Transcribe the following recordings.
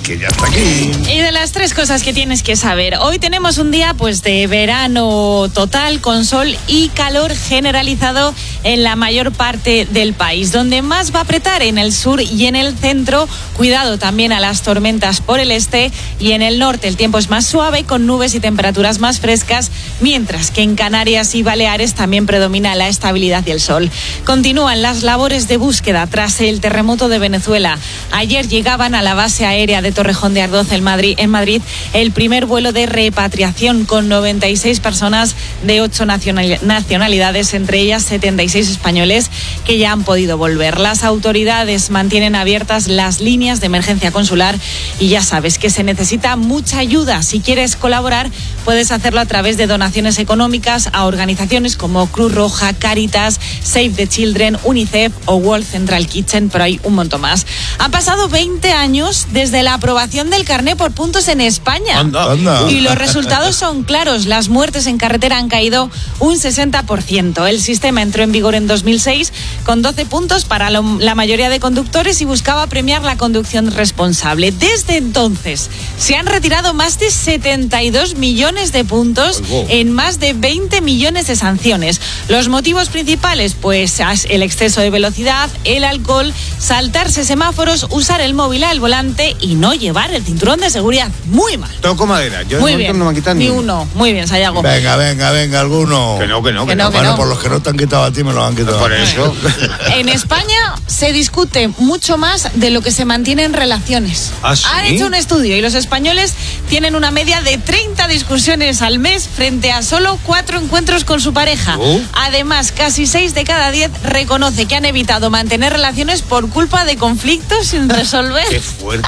que ya está aquí. Y de las 3 cosas que tienes que saber. Hoy tenemos un día pues de verano total, con sol y calor generalizado en la mayor parte del país. Donde más va a apretar en el sur y en el centro. Cuidado también a las tormentas por el este, y en el norte el tiempo es más suave, con nubes y temperaturas más frescas, mientras que en Canarias y Baleares también predomina la estabilidad y el sol. Continúan las labores de búsqueda tras el terremoto de Venezuela. Ayer llegaban a la base aérea de Torrejón de Ardoz en Madrid el primer vuelo de repatriación con 96 personas de 8 nacionalidades, entre ellas 76 españoles que ya han podido volver. Las autoridades mantienen abiertas las líneas de emergencia consular y ya sabes que se necesita mucha ayuda. Si quieres colaborar, puedes hacerlo a través de donaciones económicas a organizaciones como Cruz Roja, Cáritas, Save the Children, UNICEF o World Central Kitchen, pero hay un montón más. Han pasado 20 años desde la aprobación del carné por puntos en España. Anda. Y los resultados son claros. Las muertes en carretera han caído un 60%. El sistema entró en vigor en 2006 con 12 puntos para la mayoría de conductores y buscaba premiar la conducción responsable. Desde entonces se han retirado más de 72 millones de puntos en más de 20 millones de sanciones. Los motivos principales, pues el exceso de velocidad, el alcohol, saltarse semáforos, usar el móvil al volante y no llevar el cinturón de seguridad. Muy mal. Toco madera. Yo Muy bien. No me han quitado ni uno. Muy bien, Sayago. Venga, alguno. Que no. no. Bueno, por los que no te han quitado a ti, me lo han quitado. Por eso. En España se discute mucho más de lo que se mantiene en relaciones. ¿Ah, sí? Han hecho un estudio y los españoles tienen una media de 30 discusiones al mes frente a solo 4 encuentros con su pareja. Además, casi 6 de cada 10 reconoce que han evitado mantener relaciones por culpa de conflictos sin resolver. Qué fuerte.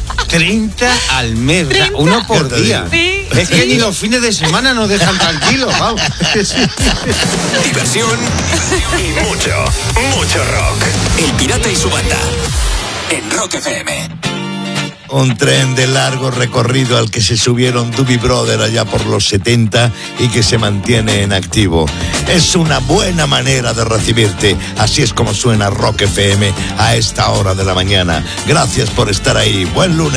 30 al mes, 30. O sea, uno por día. Sí, Es que ni los fines de semana nos dejan tranquilos, vamos. Diversión y mucho rock. El Pirata y su banda en Rock FM. Un tren de largo recorrido al que se subieron Doobie Brothers allá por los 70 y que se mantiene en activo. Es una buena manera de recibirte. Así es como suena Rock FM a esta hora de la mañana. Gracias por estar ahí. Buen lunes.